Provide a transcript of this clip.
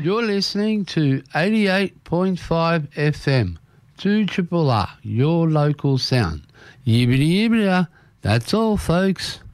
You're listening to 88.5 FM, 2RRR, your local sound. Yibbity yibbity, that's all, folks.